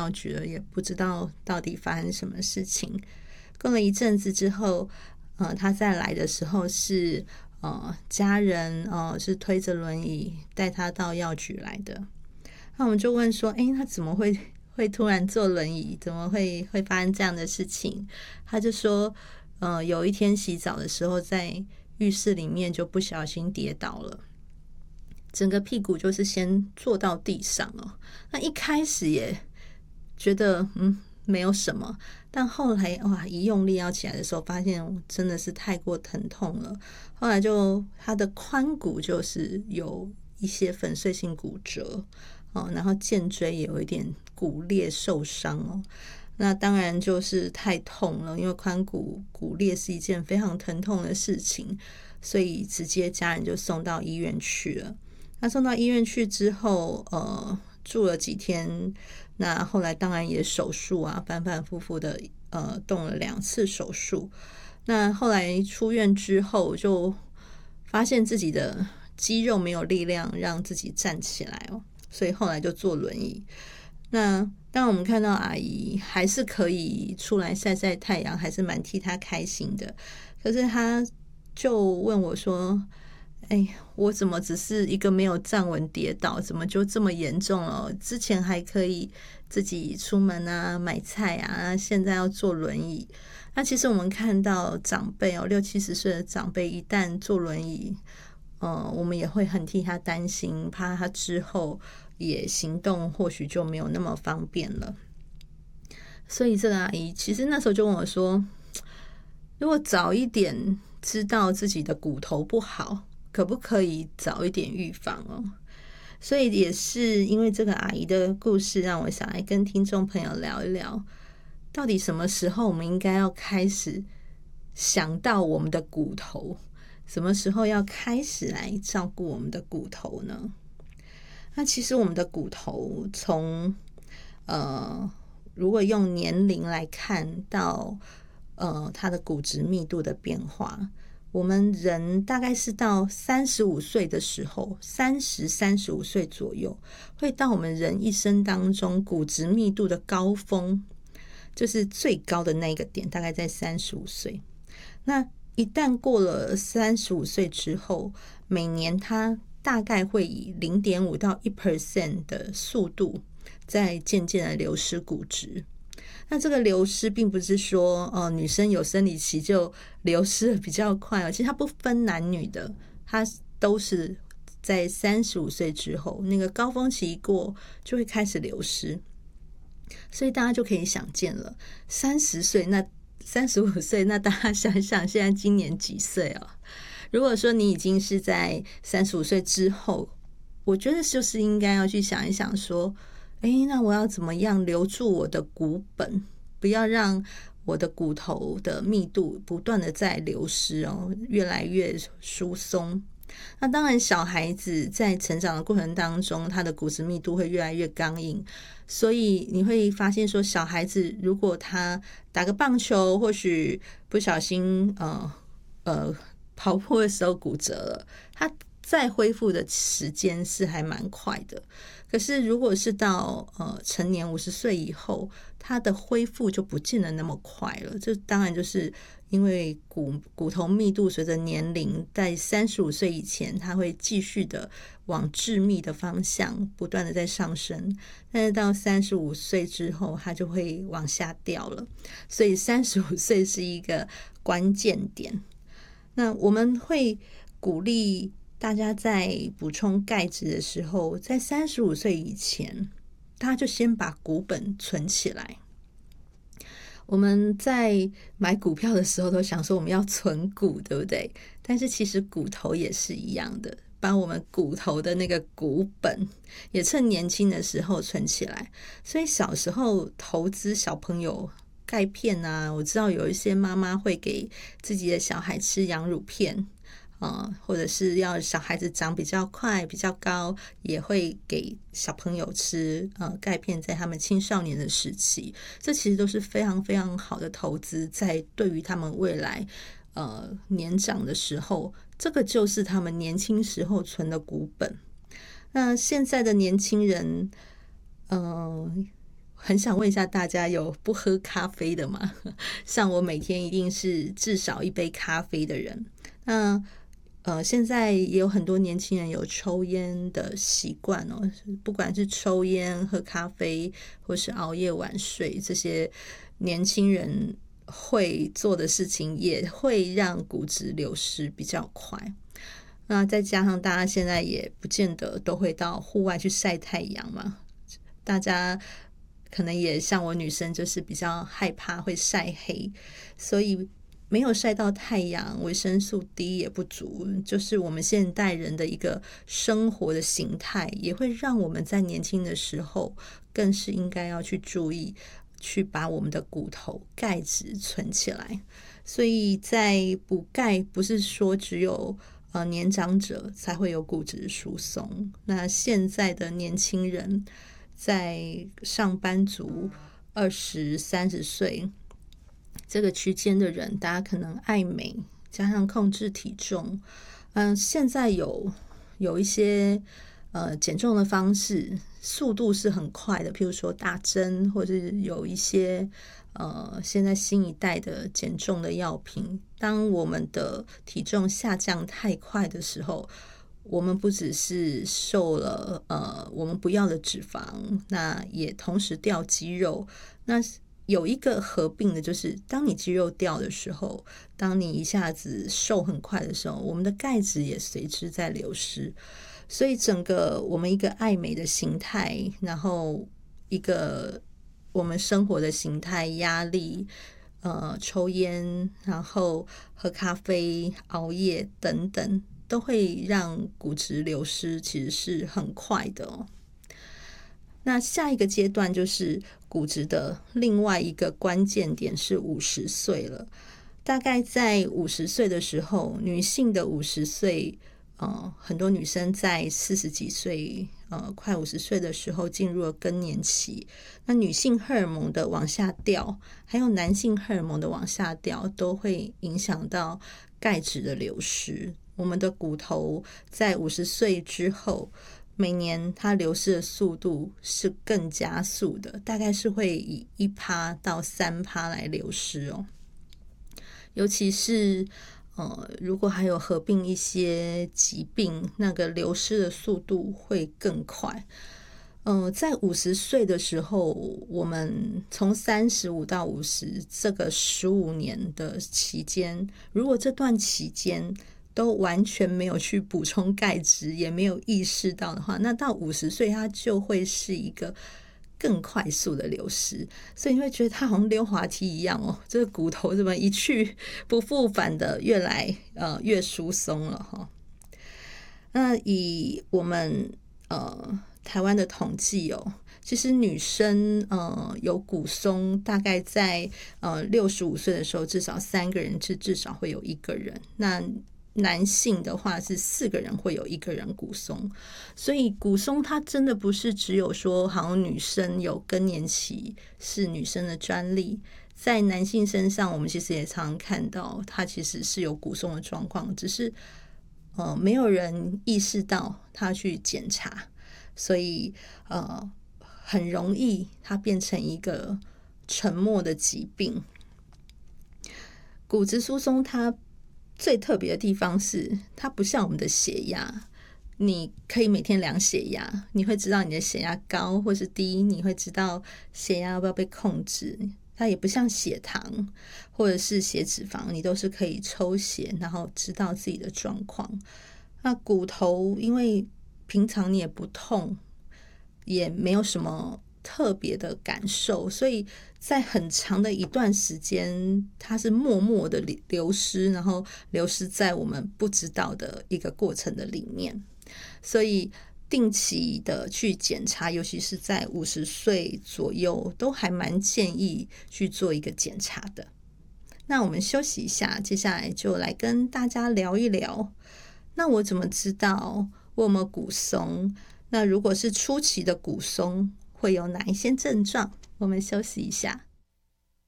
药局了，也不知道到底发生什么事情。过了一阵子之后，他再来的时候是家人是推着轮椅带他到药局来的。那我们就问说，他怎么会突然坐轮椅？怎么会发生这样的事情？他就说，有一天洗澡的时候，在浴室里面就不小心跌倒了，整个屁股就是先坐到地上那一开始也觉得没有什么，但后来一用力要起来的时候，发现真的是太过疼痛了。后来就他的髋骨就是有一些粉碎性骨折然后肩椎也有一点骨裂受伤那当然就是太痛了，因为髋骨骨裂是一件非常疼痛的事情，所以直接家人就送到医院去了。那送到医院去之后住了几天，那后来当然也手术反反复复的动了2次手术。那后来出院之后就发现自己的肌肉没有力量让自己站起来所以后来就坐轮椅。那当然我们看到阿姨还是可以出来晒晒太阳，还是蛮替她开心的。可是她就问我说，我怎么只是一个没有站稳跌倒，怎么就这么严重了？之前还可以自己出门买菜现在要坐轮椅。那其实我们看到长辈60-70岁的长辈一旦坐轮椅我们也会很替他担心，怕他之后也行动或许就没有那么方便了。所以这个阿姨其实那时候就问我说，如果早一点知道自己的骨头不好，可不可以早一点预防所以也是因为这个阿姨的故事，让我想来跟听众朋友聊一聊，到底什么时候我们应该要开始想到我们的骨头，什么时候要开始来照顾我们的骨头呢？那其实我们的骨头从如果用年龄来看到它的骨质密度的变化，我们人大概是到35岁的时候，35岁左右会到我们人一生当中骨质密度的高峰，就是最高的那个点大概在35岁。那一旦过了35岁之后，每年它大概会以 0.5 到 1% 的速度在渐渐的流失骨质。那这个流失并不是说女生有生理期就流失的比较快其实它不分男女的，它都是在35岁之后那个高峰期一过就会开始流失。所以大家就可以想见了，30岁那35岁，那大家想想现在今年几岁如果说你已经是在35岁之后，我觉得就是应该要去想一想说，那我要怎么样留住我的骨本，不要让我的骨头的密度不断的在流失越来越疏松。那当然小孩子在成长的过程当中，他的骨质密度会越来越刚硬，所以你会发现说，小孩子如果他打个棒球，或许不小心跑步的时候骨折了，他再恢复的时间是还蛮快的。可是如果是到成年50岁以后，他的恢复就不见得那么快了。这当然就是因为骨头密度随着年龄在35岁以前，它会继续的往致密的方向不断的在上升，但是到35岁之后它就会往下掉了。所以35岁是一个关键点。那我们会鼓励大家在补充钙质的时候，在35岁以前，大家就先把股本存起来。我们在买股票的时候都想说我们要存股，对不对？但是其实骨头也是一样的，把我们骨头的那个股本也趁年轻的时候存起来。所以小时候投资小朋友钙片我知道有一些妈妈会给自己的小孩吃羊乳片或者是要小孩子长比较快比较高，也会给小朋友吃钙片，在他们青少年的时期，这其实都是非常非常好的投资，在对于他们未来年长的时候，这个就是他们年轻时候存的股本。那现在的年轻人很想问一下大家，有不喝咖啡的吗？像我每天一定是至少一杯咖啡的人。那现在也有很多年轻人有抽烟的习惯哦，不管是抽烟、喝咖啡，或是熬夜晚睡，这些年轻人会做的事情，也会让骨质流失比较快。那再加上大家现在也不见得都会到户外去晒太阳嘛，大家可能也像我女生，就是比较害怕会晒黑，所以没有晒到太阳，维生素 D 也不足，就是我们现代人的一个生活的形态，也会让我们在年轻的时候更是应该要去注意，去把我们的骨头钙质存起来。所以在补钙不是说只有年长者才会有骨质疏松，那现在的年轻人，在上班族20、30岁这个区间的人，大家可能爱美，加上控制体重，现在有一些减重的方式，速度是很快的，譬如说打针，或者有一些现在新一代的减重的药品。当我们的体重下降太快的时候，我们不只是瘦了我们不要的脂肪，那也同时掉肌肉。那有一个合并的就是，当你肌肉掉的时候，当你一下子瘦很快的时候，我们的钙质也随之在流失。所以整个我们一个爱美的形态，然后一个我们生活的形态，压力抽烟，然后喝咖啡、熬夜等等，都会让骨质流失，其实是很快的哦。那下一个阶段就是骨质的另外一个关键点是50岁了。大概在50岁的时候，女性的50岁，很多女生在40几岁，快50岁的时候进入了更年期。那女性荷尔蒙的往下掉，还有男性荷尔蒙的往下掉，都会影响到钙质的流失。我们的骨头在50岁之后，每年它流失的速度是更加速的，大概是会以1%到3%来流失哦。尤其是如果还有合并一些疾病，那个流失的速度会更快。在50岁的时候，我们从35到50这个15年的期间，如果这段期间都完全没有去补充钙质，也没有意识到的话，那到50岁它就会是一个更快速的流失。所以你会觉得它好像溜滑梯一样哦，这个骨头怎么一去不复返的越来越疏松了哈。那以我们台湾的统计哦，其实女生有骨松，大概在65岁的时候，至少3个人至少会有1个人。那男性的话是4个人会有1个人骨松。所以骨松它真的不是只有说好像女生有更年期是女生的专利，在男性身上我们其实也常常看到他其实是有骨松的状况，只是没有人意识到他去检查，所以很容易它变成一个沉默的疾病。骨质疏松它最特别的地方是，它不像我们的血压，你可以每天量血压，你会知道你的血压高或是低，你会知道血压要不要被控制。它也不像血糖或者是血脂肪，你都是可以抽血然后知道自己的状况。那骨头因为平常你也不痛，也没有什么特别的感受，所以在很长的一段时间它是默默的流失，然后流失在我们不知道的一个过程的里面。所以定期的去检查，尤其是在50岁左右，都还蛮建议去做一个检查的。那我们休息一下，接下来就来跟大家聊一聊，那我怎么知道我有没有骨松？那如果是初期的骨松，会有哪一些症状？我们休息一下。